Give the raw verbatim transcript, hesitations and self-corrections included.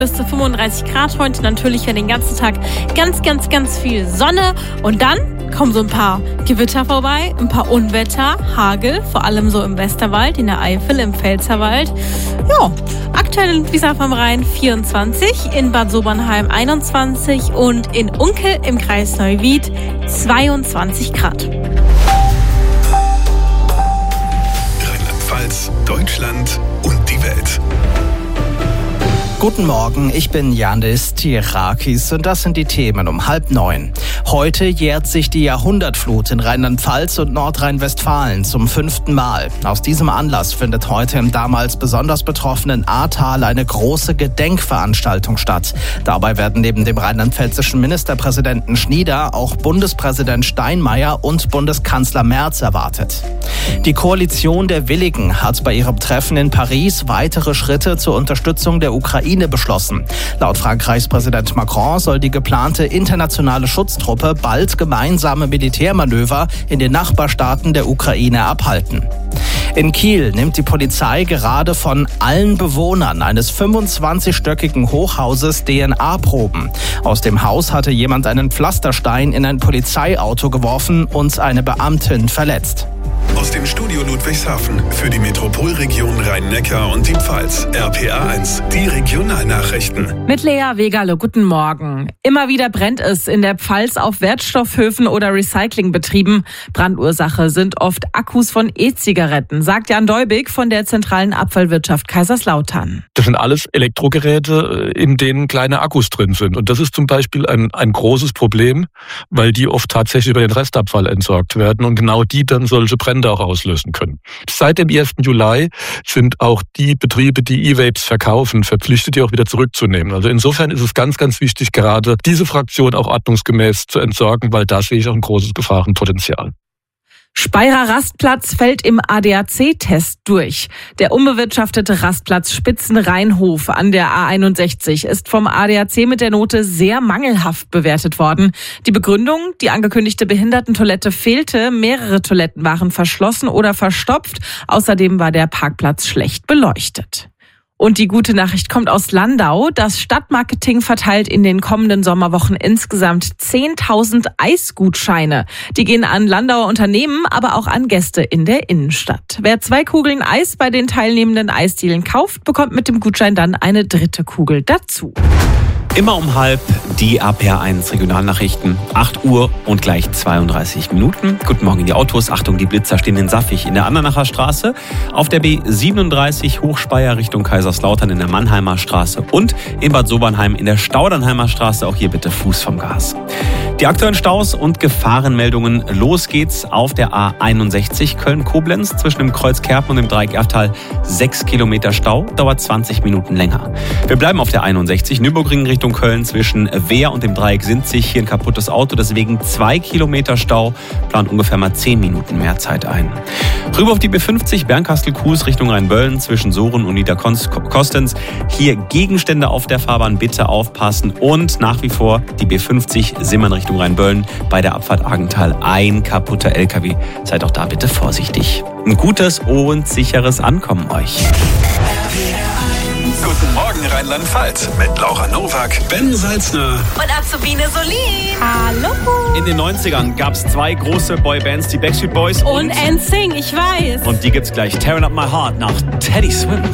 Bis zu fünfunddreißig Grad heute, natürlich für den ganzen Tag ganz, ganz, ganz viel Sonne. Und dann kommen so ein paar Gewitter vorbei, ein paar Unwetter, Hagel, vor allem so im Westerwald, in der Eifel, im Pfälzerwald. Ja, aktuell in Wiesbaden vom Rhein vierundzwanzig, in Bad Sobernheim einundzwanzig und in Unkel im Kreis Neuwied zweiundzwanzig Grad. Rheinland-Pfalz, Deutschland und die Welt. Guten Morgen, ich bin Janis Tirakis und das sind die Themen um halb neun. Heute jährt sich die Jahrhundertflut in Rheinland-Pfalz und Nordrhein-Westfalen zum fünften Mal. Aus diesem Anlass findet heute im damals besonders betroffenen Ahrtal eine große Gedenkveranstaltung statt. Dabei werden neben dem rheinland-pfälzischen Ministerpräsidenten Schnieder auch Bundespräsident Steinmeier und Bundeskanzler Merz erwartet. Die Koalition der Willigen hat bei ihrem Treffen in Paris weitere Schritte zur Unterstützung der Ukraine beschlossen. Laut Frankreichs Präsident Macron soll die geplante internationale Schutztruppe bald gemeinsame Militärmanöver in den Nachbarstaaten der Ukraine abhalten. In Kiel nimmt die Polizei gerade von allen Bewohnern eines fünfundzwanzigstöckigen Hochhauses D N A-Proben. Aus dem Haus hatte jemand einen Pflasterstein in ein Polizeiauto geworfen und eine Beamtin verletzt. Aus dem Studio Ludwigshafen für die Metropolregion Rhein-Neckar und die Pfalz. R P A eins, die Regionalnachrichten. Mit Lea Wegale, guten Morgen. Immer wieder brennt es in der Pfalz auf Wertstoffhöfen oder Recyclingbetrieben. Brandursache sind oft Akkus von E-Zigaretten, sagt Jan Deubig von der zentralen Abfallwirtschaft Kaiserslautern. Das sind alles Elektrogeräte, in denen kleine Akkus drin sind. Und das ist zum Beispiel ein, ein großes Problem, weil die oft tatsächlich über den Restabfall entsorgt werden und genau die dann solche Brände auch auslösen können. Seit dem ersten Juli sind auch die Betriebe, die E-Vapes verkaufen, verpflichtet, die auch wieder zurückzunehmen. Also insofern ist es ganz, ganz wichtig, gerade diese Fraktion auch ordnungsgemäß zu entsorgen, weil da sehe ich auch ein großes Gefahrenpotenzial. Speyerer Rastplatz fällt im A D A C-Test durch. Der unbewirtschaftete Rastplatz Spitzenrheinhof an der A einundsechzig ist vom A D A C mit der Note sehr mangelhaft bewertet worden. Die Begründung, die angekündigte Behindertentoilette fehlte, mehrere Toiletten waren verschlossen oder verstopft. Außerdem war der Parkplatz schlecht beleuchtet. Und die gute Nachricht kommt aus Landau. Das Stadtmarketing verteilt in den kommenden Sommerwochen insgesamt zehntausend Eisgutscheine. Die gehen an Landauer Unternehmen, aber auch an Gäste in der Innenstadt. Wer zwei Kugeln Eis bei den teilnehmenden Eisdielen kauft, bekommt mit dem Gutschein dann eine dritte Kugel dazu. Immer um halb die R P A eins Regionalnachrichten. acht Uhr und gleich zweiunddreißig Minuten. Guten Morgen in die Autos. Achtung, die Blitzer stehen in Saffig in der Andernacher Straße, auf der B siebenunddreißig Hochspeyer Richtung Kaiserslautern in der Mannheimer Straße und in Bad Sobernheim in der Staudernheimer Straße. Auch hier bitte Fuß vom Gas. Die aktuellen Staus und Gefahrenmeldungen. Los geht's auf der A einundsechzig Köln-Koblenz zwischen dem Kreuz Kerpen und dem Dreieck Erftal. Sechs Kilometer Stau, dauert zwanzig Minuten länger. Wir bleiben auf der einundsechzig Nürburgring Richtung Köln zwischen Wehr und dem Dreieck Sinzig. Hier ein kaputtes Auto, deswegen zwei Kilometer Stau. Plant ungefähr mal zehn Minuten mehr Zeit ein. Rüber auf die B fünfzig Bernkastel-Kues Richtung Rheinböllen zwischen Soren und Niederkostens. Hier Gegenstände auf der Fahrbahn, bitte aufpassen. Und nach wie vor die B fünfzig Simmern Richtung Rheinböllen bei der Abfahrt Argenthal. Ein kaputter L K W. Seid auch da bitte vorsichtig. Ein gutes und sicheres Ankommen euch. Guten Morgen Rheinland-Pfalz mit Laura Nowak, Ben Salzner Und Azubine Solin. Hallo. In den neunzigern gab es zwei große Boybands, die Backstreet Boys Und N Sync, ich weiß. Und die gibt's gleich. Tearing Up My Heart nach Teddy Swims.